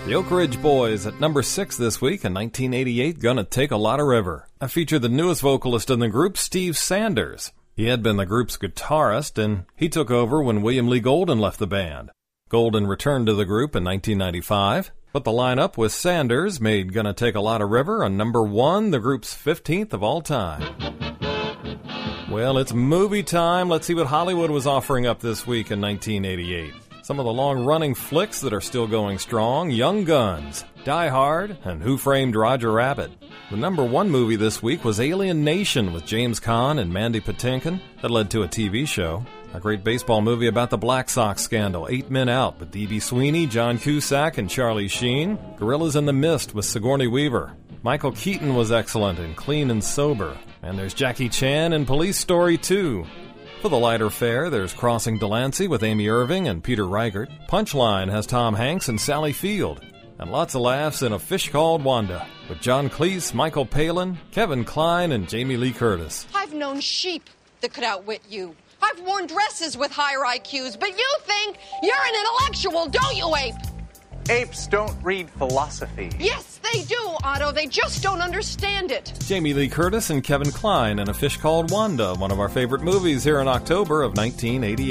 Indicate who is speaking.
Speaker 1: The Oak Ridge Boys at number 6 this week in 1988, Gonna Take a Lot of River. I featured the newest vocalist in the group, Steve Sanders. He had been the group's guitarist, and he took over when William Lee Golden left the band. Golden returned to the group in 1995, but the lineup with Sanders made Gonna Take a Lot of River a number 1, the group's 15th of all time. Well, it's movie time. Let's see what Hollywood was offering up this week in 1988. Some of the long-running flicks that are still going strong: Young Guns, Die Hard, and Who Framed Roger Rabbit. The number 1 movie this week was Alien Nation with James Caan and Mandy Patinkin. That led to a TV show. A great baseball movie about the Black Sox scandal, 8 Men Out, with D.B. Sweeney, John Cusack, and Charlie Sheen. Gorillas in the Mist with Sigourney Weaver. Michael Keaton was excellent in Clean and Sober. And there's Jackie Chan in Police Story 2. For the lighter fare, there's Crossing Delancey with Amy Irving and Peter Reichert. Punchline has Tom Hanks and Sally Field. And lots of laughs in A Fish Called Wanda with John Cleese, Michael Palin, Kevin Kline, and Jamie Lee Curtis.
Speaker 2: I've known sheep that could outwit you. I've worn dresses with higher IQs, but you think you're an intellectual, don't you, Ape?
Speaker 3: Apes don't read philosophy.
Speaker 2: Yes, they do, Otto. They just don't understand it.
Speaker 1: Jamie Lee Curtis and Kevin Kline in A Fish Called Wanda, one of our favorite movies here in October of 1988.